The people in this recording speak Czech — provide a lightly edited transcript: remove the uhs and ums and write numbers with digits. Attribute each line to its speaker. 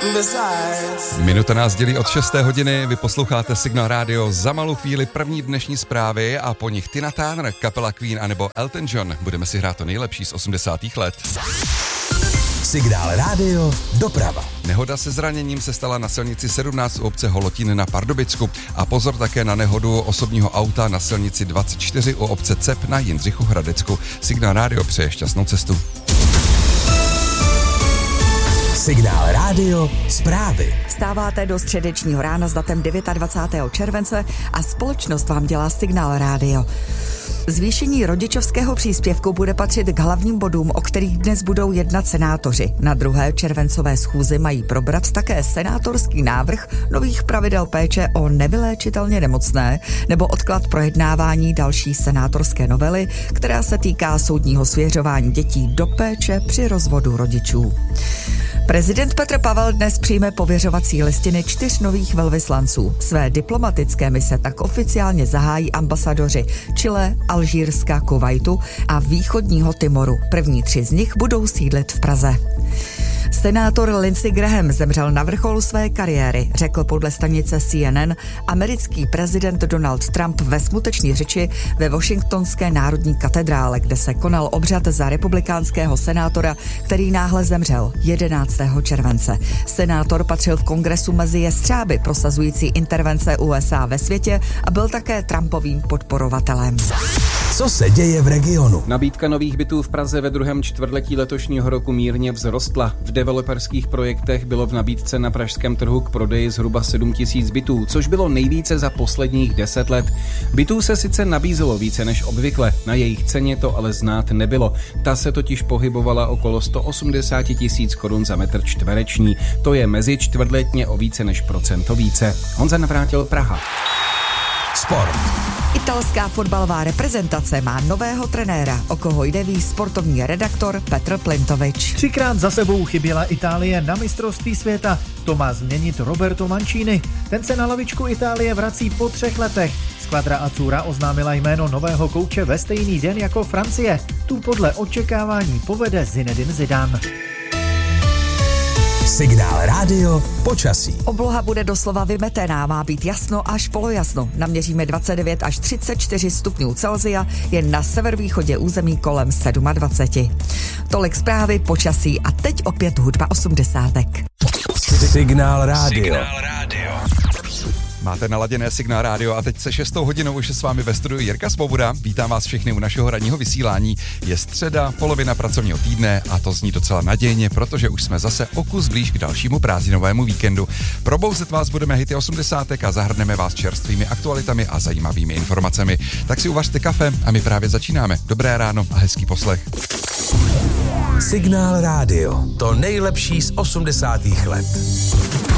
Speaker 1: Minuta nás dělí od 6. hodiny, vy posloucháte Signál Radio, za malou chvíli první dnešní zprávy a po nich Tina Turner, kapela Queen anebo Elton John. Budeme si hrát to nejlepší z 80. let.
Speaker 2: Signál Radio, doprava.
Speaker 1: Nehoda se zraněním se stala na silnici 17 u obce Holotín na Pardubicku a pozor také na nehodu osobního auta na silnici 24 u obce Cep na Jindřichu-Hradecku. Signál Radio přeje šťastnou cestu.
Speaker 2: Signál Radio, zprávy.
Speaker 3: Vstáváte do středečního rána s datem 29. července a společnost vám dělá Signál Radio. Zvýšení rodičovského příspěvku bude patřit k hlavním bodům, o kterých dnes budou jednat senátoři. Na 2. červencové schůzi mají probrat také senátorský návrh nových pravidel péče o nevyléčitelně nemocné nebo odklad projednávání další senátorské novely, která se týká soudního svěřování dětí do péče při rozvodu rodičů. Prezident Petr Pavel dnes přijme pověřovací listiny 4 nových velvyslanců. Své diplomatické mise tak oficiálně zahájí ambasadoři Chile, Alžírska, Kuvajtu a východního Timoru. První 3 z nich budou sídlit v Praze. Senátor Lindsey Graham zemřel na vrcholu své kariéry, řekl podle stanice CNN americký prezident Donald Trump ve smuteční řeči ve Washingtonské národní katedrále, kde se konal obřad za republikánského senátora, který náhle zemřel 11. července. Senátor patřil v kongresu mezi jestřáby prosazující intervence USA ve světě a byl také Trumpovým podporovatelem.
Speaker 2: Co se děje v regionu?
Speaker 4: Nabídka nových bytů v Praze ve druhém čtvrtletí letošního roku mírně vzrostla. V developerských projektech bylo v nabídce na pražském trhu k prodeji zhruba 7 000 bytů, což bylo nejvíce za posledních 10 let. Bytů se sice nabízelo více než obvykle, na jejich ceně to ale znát nebylo. Ta se totiž pohybovala okolo 180 000 korun za metr čtvereční. To je mezi čtvrtletně o více než procento více. Honza Navrátil, Praha.
Speaker 2: Sport.
Speaker 3: Italská fotbalová reprezentace má nového trenéra, o koho jde ví sportovní redaktor Petr Plintovič.
Speaker 5: 3krát za sebou chyběla Itálie na mistrovství světa. To má změnit Roberto Mancini. Ten se na lavičku Itálie vrací po 3 letech. Squadra Azzurra oznámila jméno nového kouče ve stejný den jako Francie. Tu podle očekávání povede Zinedine Zidane.
Speaker 2: Signál Radio, počasí.
Speaker 3: Obloha bude doslova vymetená, má být jasno až polojasno. Naměříme 29 až 34 stupňů Celsia, jen na severovýchodě území kolem 27. Tolik zprávy, počasí a teď opět hudba 80.
Speaker 2: Signál Radio.
Speaker 1: Máte naladěné Signál Radio a teď se 6. hodinou už je s vámi ve studiu Jirka Svoboda. Vítám vás všechny u našeho ranního vysílání. Je středa, polovina pracovního týdne a to zní docela nadějně, protože už jsme zase o kus blíž k dalšímu prázdninovému víkendu. Probouzet vás budeme hity 80 a zahrneme vás čerstvými aktualitami a zajímavými informacemi. Tak si uvařte kafe a my právě začínáme. Dobré ráno a hezký poslech.
Speaker 2: Signál Radio, to nejlepší z 80. let.